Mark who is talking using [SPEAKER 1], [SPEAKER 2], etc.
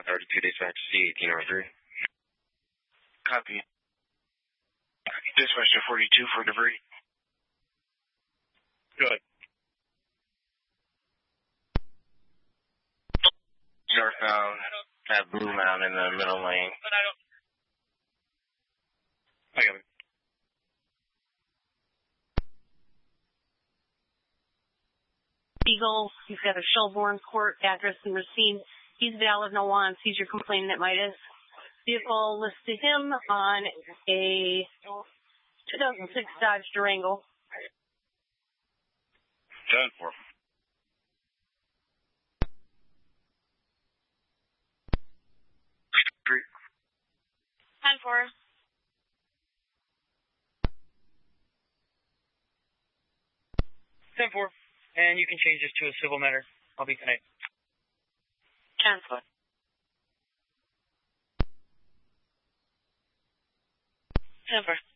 [SPEAKER 1] 32 dispatch C1803.
[SPEAKER 2] Copy. Dispatch to 42 for debris.
[SPEAKER 1] Good.
[SPEAKER 2] Northbound, that blue mound in the middle lane.
[SPEAKER 1] I got it.
[SPEAKER 3] Eagle, he's got a Shelbourne Court address and receipt. He's valid, no warrant. He's your complainant at Midas. Vehicle listed him on a 2006 Dodge Durango.
[SPEAKER 1] 10-4.
[SPEAKER 2] Street.
[SPEAKER 3] 10-4.
[SPEAKER 4] And you can change this to a civil matter. I'll be tonight.
[SPEAKER 3] 10-4. 10-4.